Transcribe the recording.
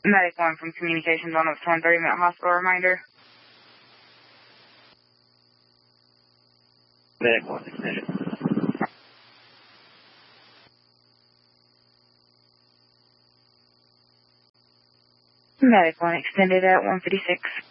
Medic 1 from Communications on its 1 30-minute hospital reminder. Medic 1 extended. Medic 1 extended at 1:56.